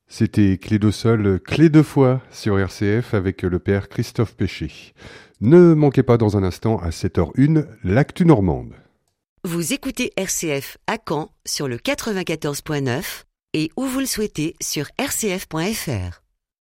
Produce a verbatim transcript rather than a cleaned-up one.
C'était Clé de Sol, Clé de foi sur R C F avec le père Christophe Péché. Ne manquez pas dans un instant à sept heures une l'actu normande. Vous écoutez R C F à Caen sur le quatre-vingt-quatorze point neuf et où vous le souhaitez sur r c f point f r.